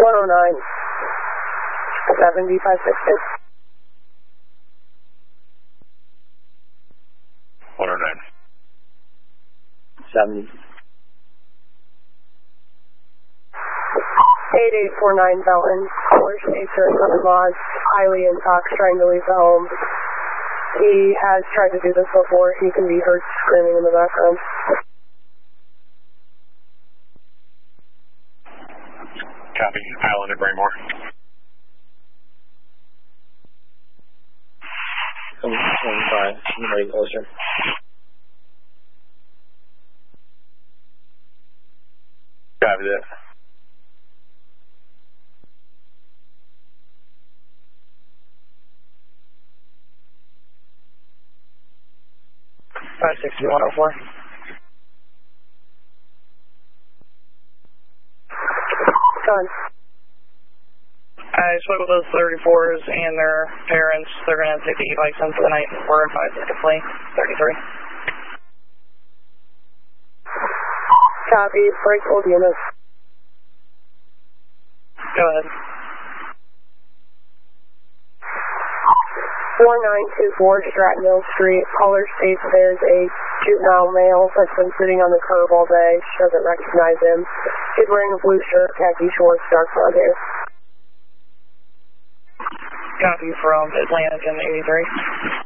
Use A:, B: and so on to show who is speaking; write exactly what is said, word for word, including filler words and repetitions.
A: one oh nine, seventy-five sixty.
B: one oh nine.
C: seventy.
A: eight eight four nine Fountain, caller states are in Lodge, highly intox, trying to leave the home. He has tried to do this before. He can be heard screaming in the background.
B: Copy. Island at Braymore.
C: Come twenty-five. Anybody closer?
B: Copy that.
A: five sixty, one oh four. Done.
D: I spoke with those thirty-fours and their parents. They're going to take the e-bikes in for the night. four and five, typically. thirty-three.
A: Copy. Break old units.
D: Go ahead.
A: four nine two four Stratton Mill Street. Caller states there's a juvenile male that's been sitting on the curb all day. She doesn't recognize him. He's wearing a blue shirt, khaki shorts, dark blonde hair.
D: Copy from Atlantic and eighty-three.